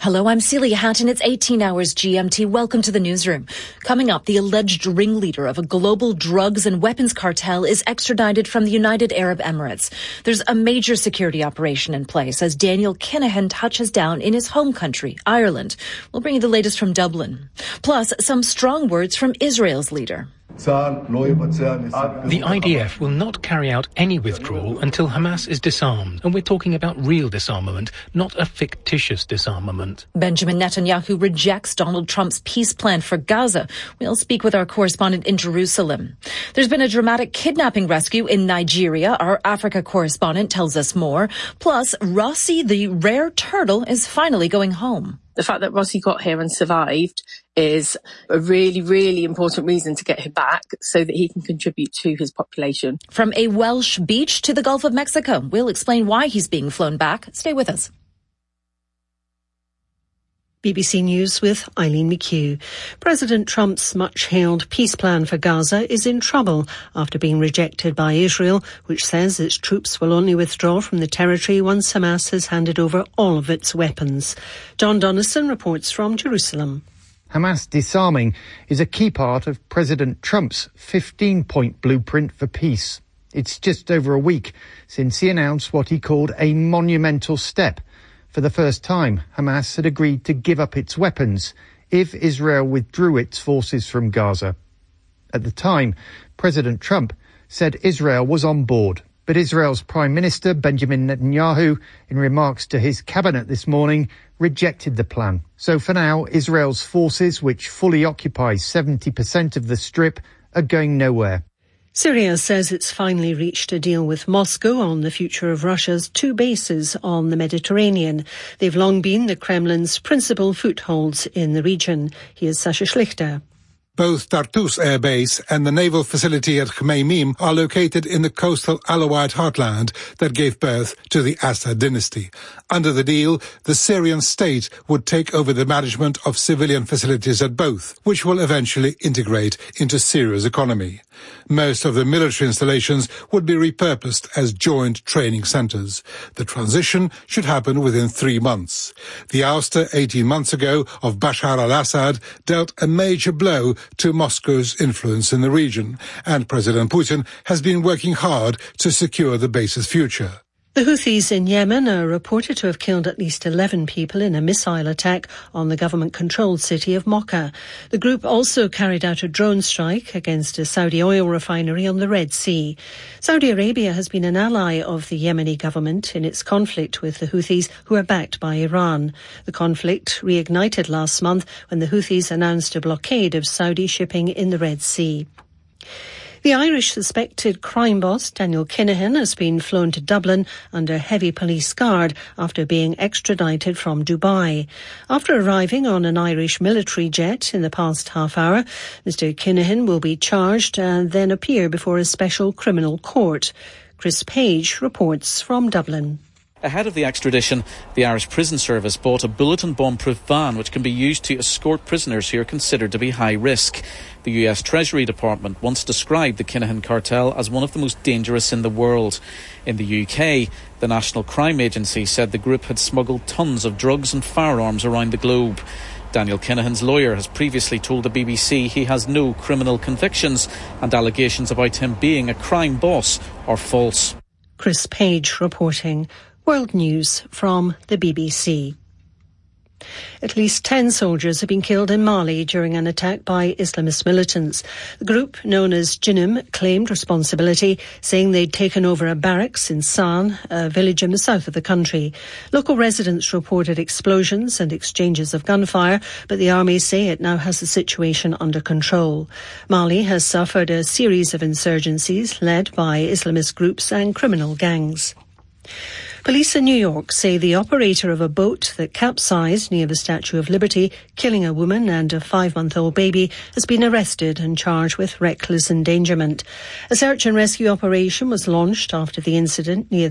Hello, I'm Celia Hatton. It's 18 hours GMT. Welcome to the newsroom. Coming up, the alleged ringleader of a global drugs and weapons cartel is extradited from the United Arab Emirates. There's a major security operation in place as Daniel Kinahan touches down in his home country, Ireland. We'll bring you the latest from Dublin. Plus, some strong words from Israel's leader. The IDF will not carry out any withdrawal until Hamas is disarmed. And we're talking about real disarmament, not a fictitious disarmament. Benjamin Netanyahu rejects Donald Trump's peace plan for Gaza. We'll speak with our correspondent in Jerusalem. There's been a dramatic kidnapping rescue in Nigeria. Our Africa correspondent tells us more. Plus, Rossi, the rare turtle, is finally going home. The fact that Rossi got here and survived is a really, really important reason to get him back so that he can contribute to his population. From a Welsh beach to the Gulf of Mexico, we'll explain why he's being flown back. Stay with us. BBC News with Eileen McHugh. President Trump's much-hailed peace plan for Gaza is in trouble after being rejected by Israel, which says its troops will only withdraw from the territory once Hamas has handed over all of its weapons. John Donnison reports from Jerusalem. Hamas disarming is a key part of President Trump's 15-point blueprint for peace. It's just over a week since he announced what he called a monumental step. For the first time, Hamas had agreed to give up its weapons if Israel withdrew its forces from Gaza. At the time, President Trump said Israel was on board, but Israel's Prime Minister Benjamin Netanyahu, in remarks to his cabinet this morning, rejected the plan. So for now, Israel's forces, which fully occupy 70% of the Strip, are going nowhere. Syria says it's finally reached a deal with Moscow on the future of Russia's two bases on the Mediterranean. They've long been the Kremlin's principal footholds in the region. Here's Sasha Schlichter. Both Tartus Air Base and the naval facility at Khmeimim are located in the coastal Alawite heartland that gave birth to the Assad dynasty. Under the deal, the Syrian state would take over the management of civilian facilities at both, which will eventually integrate into Syria's economy. Most of the military installations would be repurposed as joint training centers. The transition should happen within 3 months. The ouster 18 months ago of Bashar al-Assad dealt a major blow to Moscow's influence in the region, and President Putin has been working hard to secure the base's future. The Houthis in Yemen are reported to have killed at least 11 people in a missile attack on the government-controlled city of Mocha. The group also carried out a drone strike against a Saudi oil refinery on the Red Sea. Saudi Arabia has been an ally of the Yemeni government in its conflict with the Houthis, who are backed by Iran. The conflict reignited last month when the Houthis announced a blockade of Saudi shipping in the Red Sea. The Irish suspected crime boss Daniel Kinahan has been flown to Dublin under heavy police guard after being extradited from Dubai. After arriving on an Irish military jet in the past half hour, Mr Kinahan will be charged and then appear before a special criminal court. Chris Page reports from Dublin. Ahead of the extradition, the Irish Prison Service bought a bulletin bomb-proof van which can be used to escort prisoners who are considered to be high risk. The US Treasury Department once described the Kinahan cartel as one of the most dangerous in the world. In the UK, the National Crime Agency said the group had smuggled tons of drugs and firearms around the globe. Daniel Kinahan's lawyer has previously told the BBC he has no criminal convictions and allegations about him being a crime boss are false. Chris Page reporting. World News from the BBC. At least 10 soldiers have been killed in Mali during an attack by Islamist militants. The group, known as Jinim, claimed responsibility, saying they'd taken over a barracks in San, a village in the south of the country. Local residents reported explosions and exchanges of gunfire, but the army say it now has the situation under control. Mali has suffered a series of insurgencies led by Islamist groups and criminal gangs. Police in New York say the operator of a boat that capsized near the Statue of Liberty, killing a woman and a 5-month-old baby, has been arrested and charged with reckless endangerment. A search and rescue operation was launched after the incident near